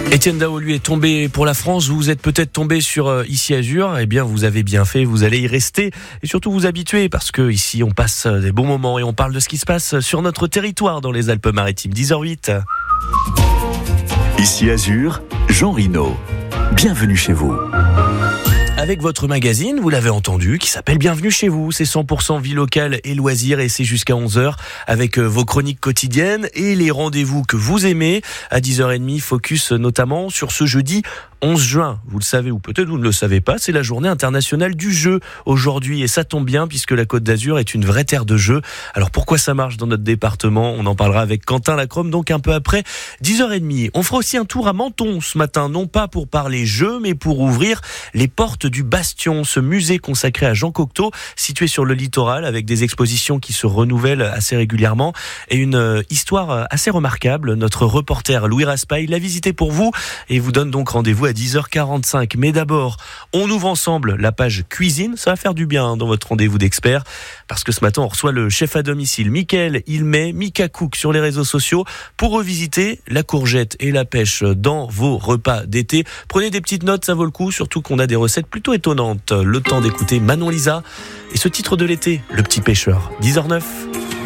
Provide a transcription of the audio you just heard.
Étienne Dao, lui, est tombé pour la France. Vous êtes peut-être tombé sur Ici Azur. Eh bien, vous avez bien fait. Vous allez y rester et surtout vous habituer parce que ici, on passe des bons moments et on parle de ce qui se passe sur notre territoire dans les Alpes-Maritimes. 10h08. Ici Azur, Jean Rino. Bienvenue chez vous. Avec votre magazine, vous l'avez entendu, qui s'appelle Bienvenue chez vous. C'est 100% vie locale et loisirs et c'est jusqu'à 11h avec vos chroniques quotidiennes et les rendez-vous que vous aimez. À 10h30, focus notamment sur ce jeudi 11 juin. Vous le savez ou peut-être vous ne le savez pas, c'est la journée internationale du jeu aujourd'hui et ça tombe bien puisque la Côte d'Azur est une vraie terre de jeu. Alors pourquoi ça marche dans notre département ? On en parlera avec Quentin Lacrome donc un peu après 10h30. On fera aussi un tour à Menton ce matin, non pas pour parler jeux mais pour ouvrir les portes du Bastion, ce musée consacré à Jean Cocteau, situé sur le littoral avec des expositions qui se renouvellent assez régulièrement et une histoire assez remarquable. Notre reporter Louis Raspail l'a visité pour vous et vous donne donc rendez-vous à 10h45. Mais d'abord, on ouvre ensemble la page cuisine. Ça va faire du bien dans votre rendez-vous d'experts parce que ce matin, on reçoit le chef à domicile Mickaël Ilmet, Mika Cook sur les réseaux sociaux pour revisiter la courgette et la pêche dans vos repas d'été. Prenez des petites notes, ça vaut le coup, surtout qu'on a des recettes plutôt étonnantes. Le temps d'écouter Manon Lisa et ce titre de l'été, Le Petit Pêcheur. 10h09.